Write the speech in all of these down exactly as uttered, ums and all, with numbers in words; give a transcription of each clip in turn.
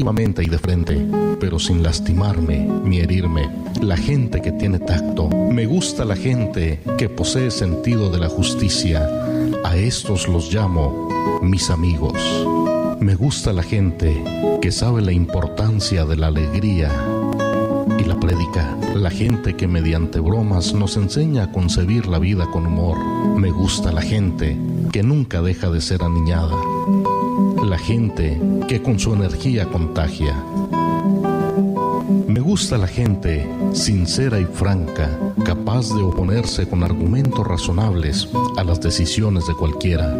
y de frente, pero sin lastimarme ni herirme. La gente que tiene tacto. Me gusta la gente que posee sentido de la justicia. A estos los llamo mis amigos. Me gusta la gente que sabe la importancia de la alegría y la predica. La gente que mediante bromas nos enseña a concebir la vida con humor. Me gusta la gente que nunca deja de ser aniñada. La gente que con su energía contagia. Me gusta la gente sincera y franca, capaz de oponerse con argumentos razonables a las decisiones de cualquiera.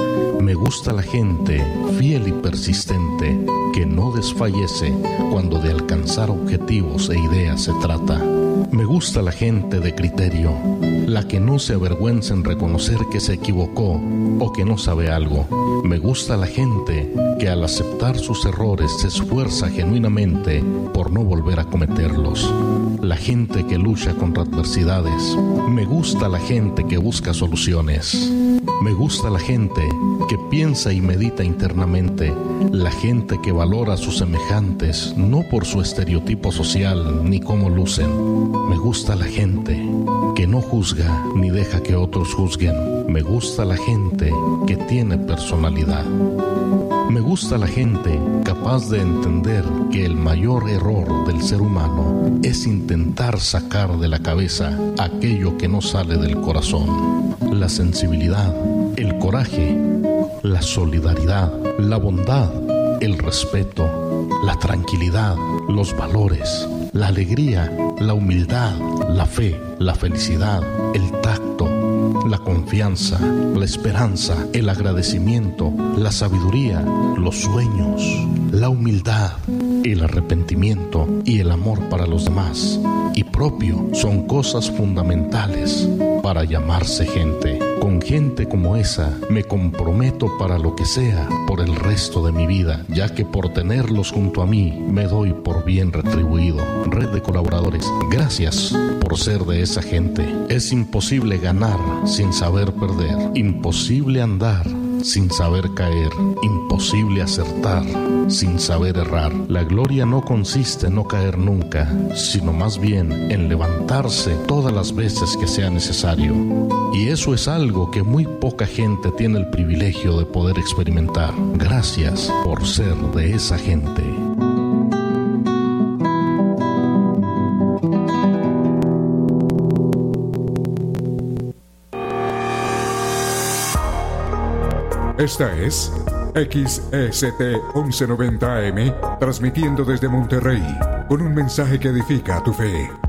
Me gusta la gente fiel y persistente, que no desfallece cuando de alcanzar objetivos e ideas se trata. Me gusta la gente de criterio, la que no se avergüenza en reconocer que se equivocó o que no sabe algo. Me gusta la gente que al aceptar sus errores se esfuerza genuinamente por no volver a cometerlos. La gente que lucha contra adversidades. Me gusta la gente que busca soluciones. Me gusta la gente que piensa y medita internamente. La gente que valora a sus semejantes, no por su estereotipo social ni cómo lucen. Me gusta la gente que no juzga ni deja que otros juzguen. Me gusta la gente que tiene personalidad. Me gusta la gente capaz de entender que el mayor error del ser humano es intentar sacar de la cabeza aquello que no sale del corazón. La sensibilidad, el coraje, la solidaridad, la bondad, el respeto, la tranquilidad, los valores, la alegría, la humildad, la fe, la felicidad, el tacto, la confianza, la esperanza, el agradecimiento, la sabiduría, los sueños, la humildad, el arrepentimiento y el amor para los demás y propio son cosas fundamentales para llamarse gente. Con gente como esa me comprometo para lo que sea por el resto de mi vida, ya que por tenerlos junto a mí me doy por bien retribuido. Red de colaboradores, gracias por ser de esa gente. Es imposible ganar sin saber perder, imposible andar sin saber caer, imposible acertar sin saber errar. La gloria no consiste en no caer nunca, sino más bien en levantarse todas las veces que sea necesario. Y eso es algo que muy poca gente tiene el privilegio de poder experimentar. Gracias por ser de esa gente. Esta es X E S T once noventa A M, transmitiendo desde Monterrey, con un mensaje que edifica tu fe.